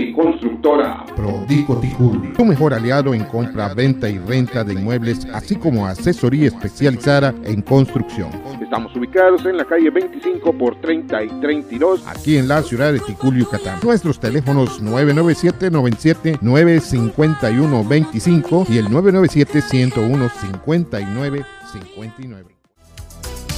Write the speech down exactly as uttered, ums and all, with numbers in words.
de Constructora Prodico Ticul, tu mejor aliado en compra, venta y renta de inmuebles, así como asesoría especializada en construcción. Estamos ubicados en la calle veinticinco por treinta y treinta y dos, aquí en la ciudad de Ticul, Yucatán. Nuestros teléfonos nueve nueve siete, noventa y siete, nueve cinco uno, veinticinco y el nueve nueve siete, ciento uno, cincuenta y nueve cincuenta y nueve.